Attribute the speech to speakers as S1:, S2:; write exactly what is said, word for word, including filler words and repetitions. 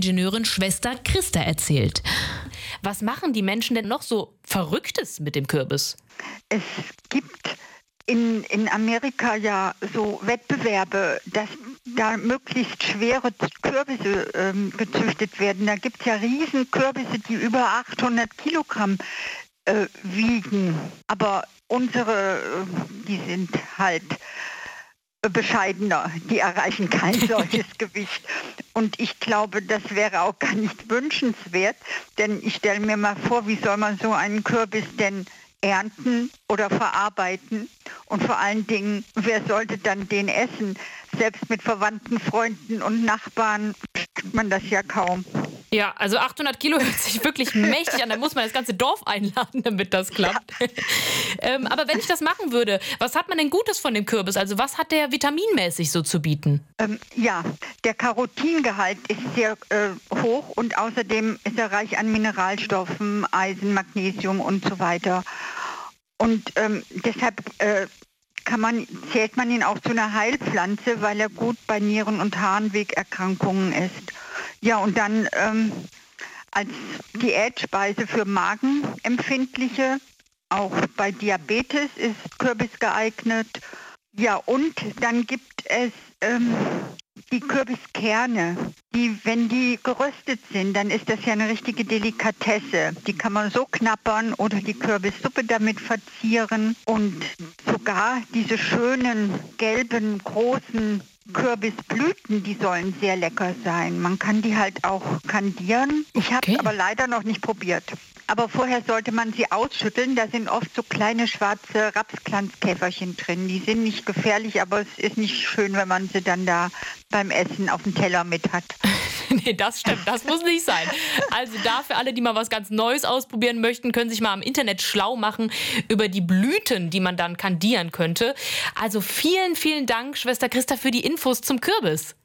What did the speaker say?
S1: Ingenieurin Schwester Christa erzählt. Was machen die Menschen denn noch so Verrücktes mit dem Kürbis?
S2: Es gibt in, in Amerika ja so Wettbewerbe, dass da möglichst schwere Kürbisse ähm, gezüchtet werden. Da gibt es ja riesen Kürbisse, die über achthundert Kilogramm äh, wiegen. Aber unsere, äh, die sind halt bescheidener, die erreichen kein solches Gewicht. Und ich glaube, das wäre auch gar nicht wünschenswert, denn ich stelle mir mal vor, wie soll man so einen Kürbis denn ernten oder verarbeiten? Und vor allen Dingen, wer sollte dann den essen? Selbst mit Verwandten, Freunden und Nachbarn kriegt man das ja kaum.
S1: Ja, also achthundert Kilo hört sich wirklich mächtig an. Da muss man das ganze Dorf einladen, damit das klappt. Ja. ähm, aber wenn ich das machen würde, was hat man denn Gutes von dem Kürbis? Also was hat der vitaminmäßig so zu bieten?
S2: Ähm, ja, der Carotingehalt ist sehr äh, hoch und außerdem ist er reich an Mineralstoffen, Eisen, Magnesium und so weiter. Und ähm, deshalb äh, kann man, zählt man ihn auch zu einer Heilpflanze, weil er gut bei Nieren- und Harnwegerkrankungen ist. Ja, und dann ähm, als Diätspeise für Magenempfindliche, auch bei Diabetes ist Kürbis geeignet. Ja, und dann gibt es ähm, die Kürbiskerne, die, wenn die geröstet sind, dann ist das ja eine richtige Delikatesse. Die kann man so knappern oder die Kürbissuppe damit verzieren. Und sogar diese schönen, gelben, großen Kürbisblüten, die sollen sehr lecker sein. Man kann die halt auch kandieren. Ich habe es
S1: Okay.
S2: aber leider noch nicht probiert. Aber vorher sollte man sie ausschütteln. Da sind oft so kleine schwarze Rapsglanzkäferchen drin. Die sind nicht gefährlich, aber es ist nicht schön, wenn man sie dann da beim Essen auf dem Teller mit hat.
S1: Nee, das stimmt. Das muss nicht sein. Also da für alle, die mal was ganz Neues ausprobieren möchten, können sich mal im Internet schlau machen über die Blüten, die man dann kandieren könnte. Also vielen, vielen Dank, Schwester Christa, für die Infos zum Kürbis.